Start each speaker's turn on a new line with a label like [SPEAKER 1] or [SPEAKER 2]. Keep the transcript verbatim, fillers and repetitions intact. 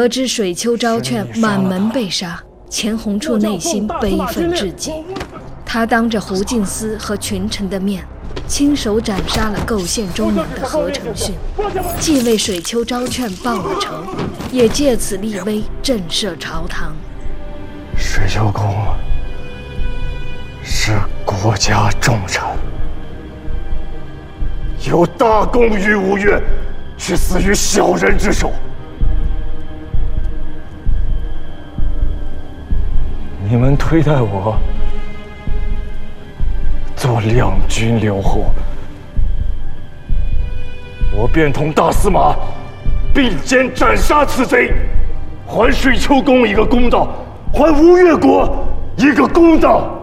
[SPEAKER 1] 得知水丘昭劝满门被杀，钱弘处内心悲愤至极。他当着胡敬思和群臣的面，亲手斩杀了构陷中原的何承训，既为水丘昭劝报了仇，也借此立威震慑朝堂。
[SPEAKER 2] 水丘公是国家重臣，有大功于吴越，却死于小人之手。你们推戴我做两军留后，我便同大司马并肩斩杀此贼，还水丘公一个公道，还吴越国一个公道。